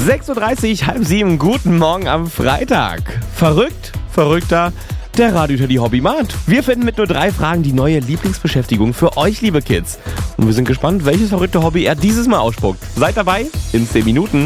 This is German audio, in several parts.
6.30 Uhr, halb 7, guten Morgen am Freitag. Verrückt, verrückter, der Radio Teddy Hobbymat. Wir finden mit nur 3 Fragen die neue Lieblingsbeschäftigung für euch, liebe Kids. Und wir sind gespannt, welches verrückte Hobby er dieses Mal ausspuckt. Seid dabei in 10 Minuten.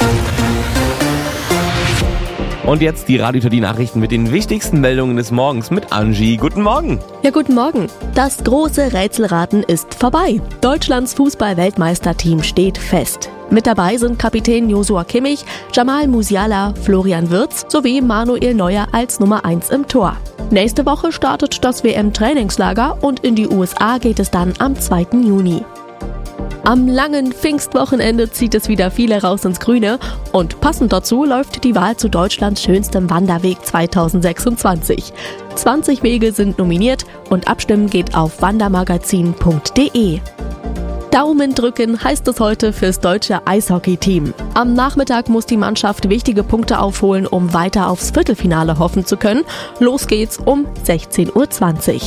Und jetzt die Radio Teddy Nachrichten mit den wichtigsten Meldungen des Morgens mit Angie. Guten Morgen. Ja, guten Morgen. Das große Rätselraten ist vorbei. Deutschlands Fußball-Weltmeisterteam steht fest. Mit dabei sind Kapitän Joshua Kimmich, Jamal Musiala, Florian Wirtz sowie Manuel Neuer als Nummer 1 im Tor. Nächste Woche startet das WM-Trainingslager und in die USA geht es dann am 2. Juni. Am langen Pfingstwochenende zieht es wieder viele raus ins Grüne und passend dazu läuft die Wahl zu Deutschlands schönstem Wanderweg 2026. 20 Wege sind nominiert und abstimmen geht auf wandermagazin.de. Daumen drücken heißt es heute fürs deutsche Eishockey-Team. Am Nachmittag muss die Mannschaft wichtige Punkte aufholen, um weiter aufs Viertelfinale hoffen zu können. Los geht's um 16.20 Uhr.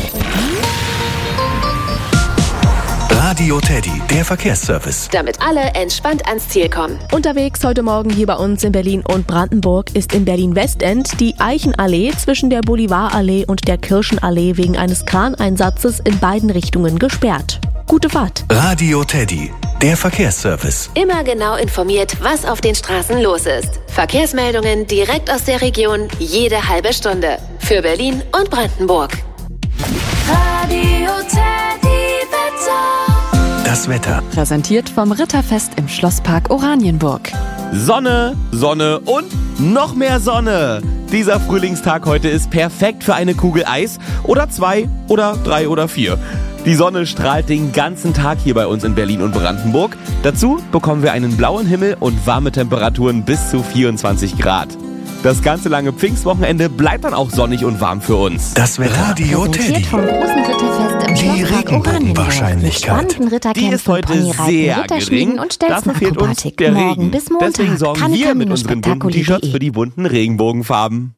Radio Teddy, der Verkehrsservice. Damit alle entspannt ans Ziel kommen. Unterwegs heute Morgen hier bei uns in Berlin und Brandenburg ist in Berlin-Westend die Eichenallee zwischen der Bolivarallee und der Kirchenallee wegen eines Kraneinsatzes in beiden Richtungen gesperrt. Gute Fahrt. Radio Teddy, der Verkehrsservice. Immer genau informiert, was auf den Straßen los ist. Verkehrsmeldungen direkt aus der Region, jede halbe Stunde. Für Berlin und Brandenburg. Radio Teddy Wetter. Das Wetter. Präsentiert vom Ritterfest im Schlosspark Oranienburg. Sonne, Sonne und noch mehr Sonne. Dieser Frühlingstag heute ist perfekt für eine Kugel Eis oder 2 oder 3 oder 4. Die Sonne strahlt den ganzen Tag hier bei uns in Berlin und Brandenburg. Dazu bekommen wir einen blauen Himmel und warme Temperaturen bis zu 24 Grad. Das ganze lange Pfingstwochenende bleibt dann auch sonnig und warm für uns. Das Wetter. Radio Teddy. Vom großen Ritterfest im Die Schlosspark Regenbogenwahrscheinlichkeit. Die ist heute sehr gering. Dafür fehlt uns der Regen. Deswegen sorgen wir mit unseren bunten T-Shirts für die bunten Regenbogenfarben.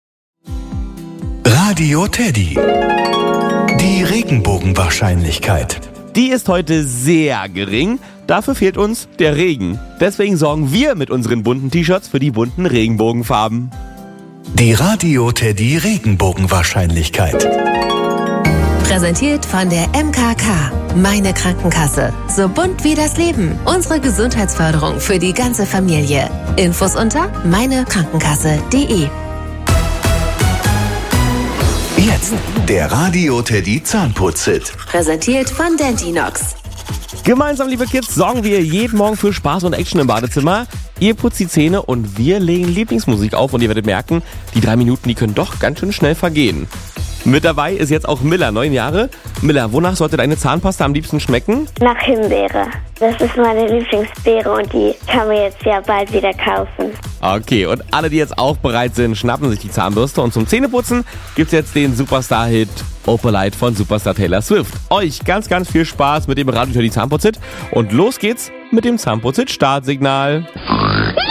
Radio Teddy. Die Regenbogenwahrscheinlichkeit. Die ist heute sehr gering. Dafür fehlt uns der Regen. Deswegen sorgen wir mit unseren bunten T-Shirts für die bunten Regenbogenfarben. Die Radio Teddy Regenbogenwahrscheinlichkeit. Präsentiert von der MKK. Meine Krankenkasse. So bunt wie das Leben. Unsere Gesundheitsförderung für die ganze Familie. Infos unter meinekrankenkasse.de. Jetzt der Radio Teddy Zahnputz-Hit. Präsentiert von Dentinox. Gemeinsam, liebe Kids, sorgen wir jeden Morgen für Spaß und Action im Badezimmer. Ihr putzt die Zähne und wir legen Lieblingsmusik auf und ihr werdet merken, die 3 Minuten, die können doch ganz schön schnell vergehen. Mit dabei ist jetzt auch Miller, 9 Jahre. Miller, wonach sollte deine Zahnpasta am liebsten schmecken? Nach Himbeere. Das ist meine Lieblingsbeere und die kann man jetzt ja bald wieder kaufen. Okay, und alle, die jetzt auch bereit sind, schnappen sich die Zahnbürste und zum Zähneputzen gibt's jetzt den Superstar-Hit Opalite von Superstar Taylor Swift. Euch ganz, ganz viel Spaß mit dem Radio Teddy Zahnputz-Hit und los geht's mit dem Zahnputz-Hit Startsignal.